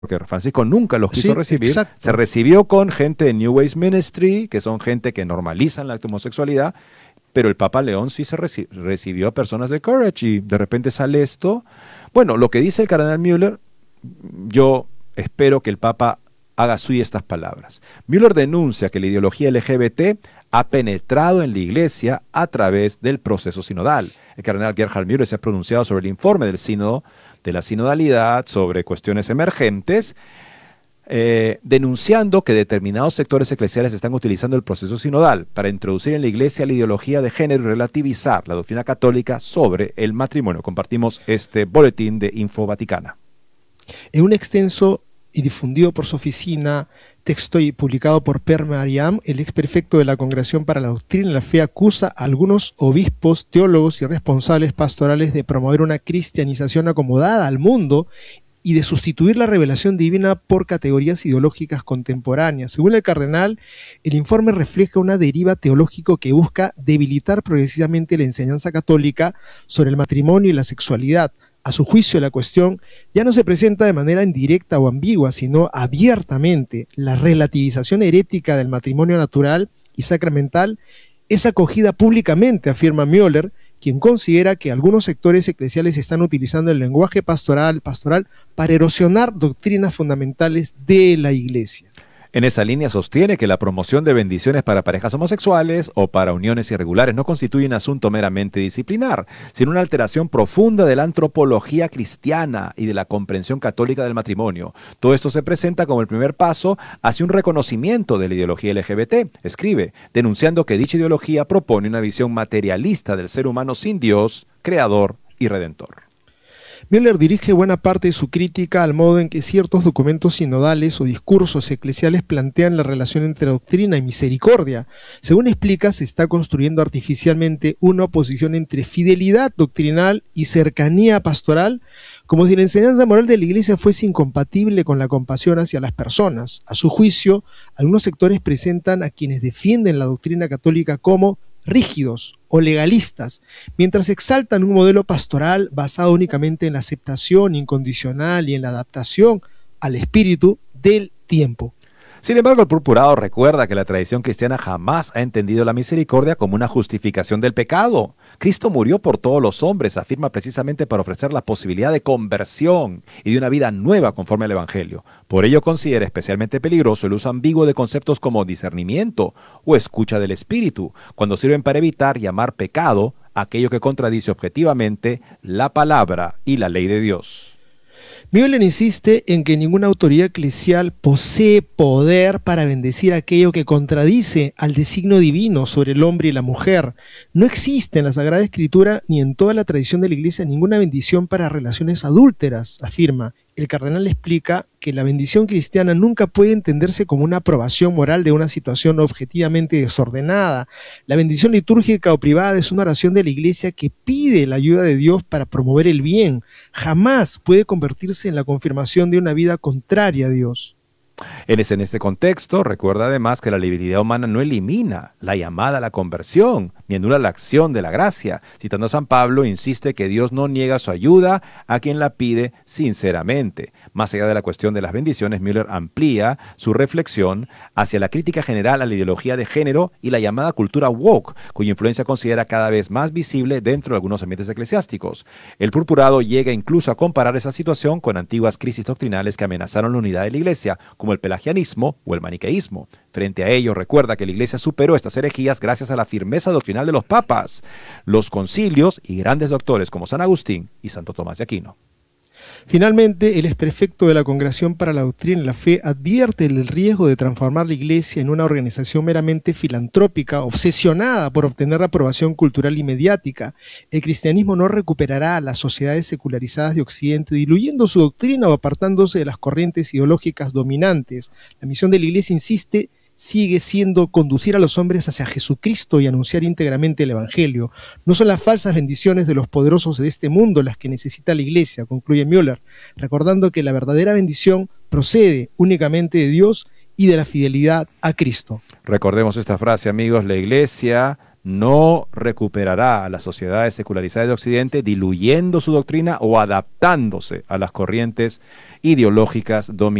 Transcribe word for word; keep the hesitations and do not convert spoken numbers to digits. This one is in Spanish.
porque Francisco nunca los quiso Sí, recibir. exacto. Se recibió con gente de New Age Ministry, que son gente que normalizan la homosexualidad, pero el Papa León sí se reci recibió a personas de Courage y de repente sale esto. Bueno, lo que dice el cardenal Müller, yo espero que el Papa haga suya estas palabras. Müller denuncia que la ideología L G B T ha penetrado en la Iglesia a través del proceso sinodal. El cardenal Gerhard Müller se ha pronunciado sobre el informe del sínodo, de la sinodalidad, sobre cuestiones emergentes, eh, denunciando que determinados sectores eclesiales están utilizando el proceso sinodal para introducir en la Iglesia la ideología de género y relativizar la doctrina católica sobre el matrimonio. Compartimos este boletín de Info Vaticana. En un extenso y difundido por su oficina texto y publicado por Per Mariam, el exprefecto de la Congregación para la Doctrina y la Fe acusa a algunos obispos, teólogos y responsables pastorales de promover una cristianización acomodada al mundo y de sustituir la revelación divina por categorías ideológicas contemporáneas. Según el cardenal, el informe refleja una deriva teológica que busca debilitar progresivamente la enseñanza católica sobre el matrimonio y la sexualidad. A su juicio, la cuestión ya no se presenta de manera indirecta o ambigua, sino abiertamente. La relativización herética del matrimonio natural y sacramental es acogida públicamente, afirma Müller, quien considera que algunos sectores eclesiales están utilizando el lenguaje pastoral, pastoral para erosionar doctrinas fundamentales de la Iglesia. En esa línea sostiene que la promoción de bendiciones para parejas homosexuales o para uniones irregulares no constituye un asunto meramente disciplinar, sino una alteración profunda de la antropología cristiana y de la comprensión católica del matrimonio. Todo esto se presenta como el primer paso hacia un reconocimiento de la ideología L G B T, escribe, denunciando que dicha ideología propone una visión materialista del ser humano sin Dios, creador y redentor. Müller dirige buena parte de su crítica al modo en que ciertos documentos sinodales o discursos eclesiales plantean la relación entre doctrina y misericordia. Según explica, se está construyendo artificialmente una oposición entre fidelidad doctrinal y cercanía pastoral, como si la enseñanza moral de la Iglesia fuese incompatible con la compasión hacia las personas. A su juicio, algunos sectores presentan a quienes defienden la doctrina católica como rígidos o legalistas, mientras exaltan un modelo pastoral basado únicamente en la aceptación incondicional y en la adaptación al espíritu del tiempo. Sin embargo, el purpurado recuerda que la tradición cristiana jamás ha entendido la misericordia como una justificación del pecado. Cristo murió por todos los hombres, afirma precisamente para ofrecer la posibilidad de conversión y de una vida nueva conforme al Evangelio. Por ello considera especialmente peligroso el uso ambiguo de conceptos como discernimiento o escucha del Espíritu, cuando sirven para evitar llamar pecado aquello que contradice objetivamente la palabra y la ley de Dios. Müller insiste en que ninguna autoridad eclesial posee poder para bendecir aquello que contradice al designio divino sobre el hombre y la mujer. No existe en la Sagrada Escritura ni en toda la tradición de la Iglesia ninguna bendición para relaciones adúlteras, afirma. El cardenal explica que la bendición cristiana nunca puede entenderse como una aprobación moral de una situación objetivamente desordenada. La bendición litúrgica o privada es una oración de la Iglesia que pide la ayuda de Dios para promover el bien. Jamás puede convertirse en la confirmación de una vida contraria a Dios. En este contexto, recuerda además que la libertad humana no elimina la llamada a la conversión, ni anula la acción de la gracia. Citando a San Pablo, insiste que Dios no niega su ayuda a quien la pide sinceramente. Más allá de la cuestión de las bendiciones, Müller amplía su reflexión hacia la crítica general a la ideología de género y la llamada cultura woke, cuya influencia considera cada vez más visible dentro de algunos ambientes eclesiásticos. El purpurado llega incluso a comparar esa situación con antiguas crisis doctrinales que amenazaron la unidad de la Iglesia, como el pelagianismo o el maniqueísmo. Frente a ello, recuerda que la Iglesia superó estas herejías gracias a la firmeza doctrinal de los papas, los concilios y grandes doctores como San Agustín y Santo Tomás de Aquino. Finalmente, el exprefecto de la Congregación para la Doctrina y la Fe advierte el riesgo de transformar la Iglesia en una organización meramente filantrópica, obsesionada por obtener la aprobación cultural y mediática. El cristianismo no recuperará a las sociedades secularizadas de Occidente, diluyendo su doctrina o apartándose de las corrientes ideológicas dominantes. La misión de la Iglesia, insiste, sigue siendo conducir a los hombres hacia Jesucristo y anunciar íntegramente el Evangelio. No son las falsas bendiciones de los poderosos de este mundo las que necesita la Iglesia, concluye Müller, recordando que la verdadera bendición procede únicamente de Dios y de la fidelidad a Cristo. Recordemos esta frase, amigos: la Iglesia no recuperará a las sociedades secularizadas de Occidente diluyendo su doctrina o adaptándose a las corrientes ideológicas dominantes